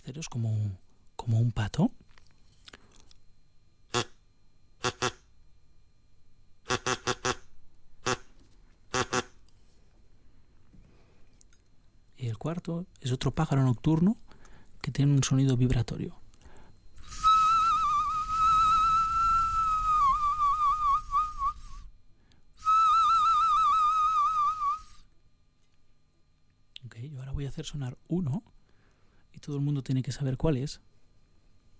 tercero es como un pato. Y el cuarto es otro pájaro nocturno que tiene un sonido vibratorio. Ok, yo ahora voy a hacer sonar uno y todo el mundo tiene que saber cuál es.